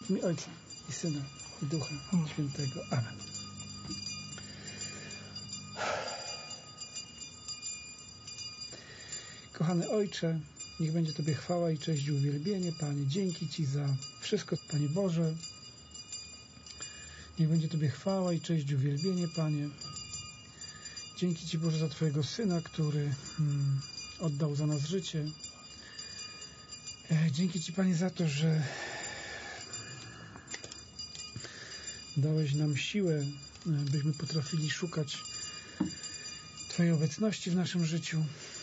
W imię Ojca i Syna i Ducha Świętego. Amen. Kochany Ojcze, niech będzie Tobie chwała i cześć i uwielbienie, Panie. Dzięki Ci za wszystko, Panie Boże. Niech będzie Tobie chwała i cześć i uwielbienie, Panie. Dzięki Ci, Boże, za Twojego Syna, który oddał za nas życie. Dzięki Ci, Panie, za to, że dałeś nam siłę, byśmy potrafili szukać Twojej obecności w naszym życiu.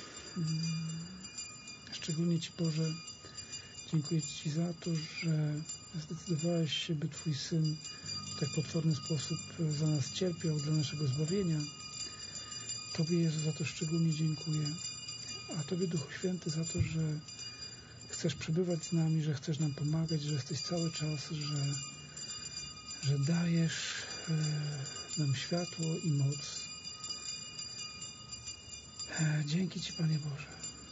Szczególnie Ci, Boże, dziękuję Ci za to, że zdecydowałeś się, by Twój Syn w tak potworny sposób za nas cierpiał, dla naszego zbawienia. Tobie, Jezu, za to szczególnie dziękuję. A Tobie, Duchu Święty, za to, że chcesz przebywać z nami, że chcesz nam pomagać, że jesteś cały czas, że dajesz nam światło i moc. Dzięki Ci, Panie Boże.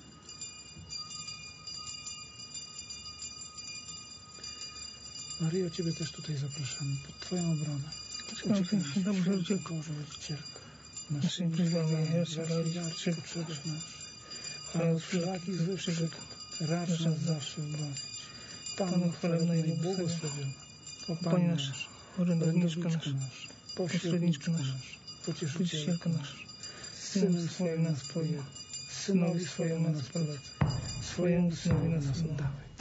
Maryjo, Ciebie też tutaj zapraszamy pod Twoją obronę. Dobrze, Boże, Rodzicielko. Naszymi prośbami, potrzebnych naszych. A od wszelakich złych przygód racz nas zawsze obawiać. Panu chwalebna i błogosławiona. O Panie nasz, orędowniczko nasz, pośredniczko nasz, pocieszycielko nasz, Synem swoim nas pojedź, Synowi swojemu nas polecaj, swojemu Synowi nas oddawaj.